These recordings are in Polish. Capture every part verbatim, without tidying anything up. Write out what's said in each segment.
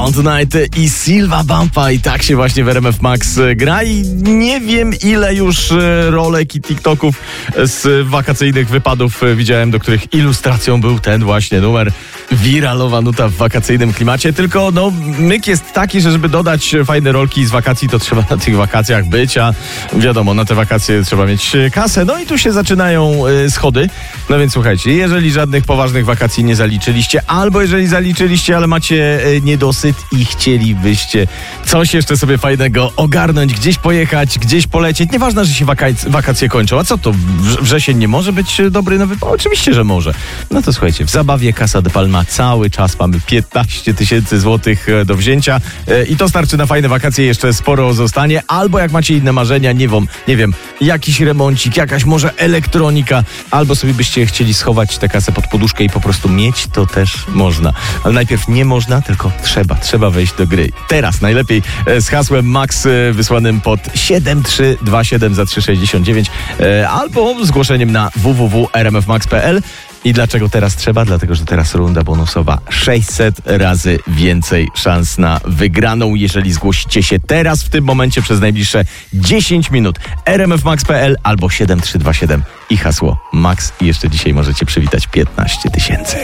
On Tonight i Silva Bumpa i tak się właśnie w R M F Max gra i nie wiem ile już rolek i TikToków z wakacyjnych wypadów widziałem, do których ilustracją był ten właśnie numer. Wiralowa nuta w wakacyjnym klimacie, tylko no myk jest taki, że żeby dodać fajne rolki z wakacji, to trzeba na tych wakacjach być, a wiadomo, na te wakacje trzeba mieć kasę, no i tu się zaczynają y, schody. No więc słuchajcie, jeżeli żadnych poważnych wakacji nie zaliczyliście, albo jeżeli zaliczyliście, ale macie y, niedosyt i chcielibyście coś jeszcze sobie fajnego ogarnąć, gdzieś pojechać, gdzieś polecieć, nieważne, że się wakac- wakacje kończą, a co to, wrz- wrzesień nie może być dobry na wypał? Oczywiście, że może. No to słuchajcie, w zabawie Casa de Palma cały czas mamy piętnaście tysięcy złotych do wzięcia i to starczy na fajne wakacje, jeszcze sporo zostanie, albo jak macie inne marzenia, nie wiem, nie wiem, jakiś remoncik, jakaś może elektronika, albo sobie byście chcieli schować tę kasę pod poduszkę i po prostu mieć, to też można. Ale najpierw nie można, tylko trzeba, trzeba wejść do gry. Teraz najlepiej z hasłem Max wysłanym pod siedem trzy dwa siedem za trzy sześćdziesiąt dziewięć albo zgłoszeniem na w w w kropka r m f max kropka p l. I dlaczego teraz trzeba? Dlatego, że teraz runda bonusowa. sześćset razy więcej szans na wygraną, jeżeli zgłosicie się teraz, w tym momencie, przez najbliższe dziesięć minut. r m f max kropka p l albo siedem trzy dwa siedem i hasło Max. I jeszcze dzisiaj możecie przywitać piętnaście tysięcy.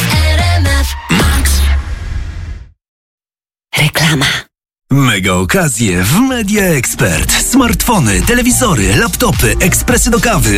Reklama. Mega okazje w Media Expert. Smartfony, telewizory, laptopy, ekspresy do kawy.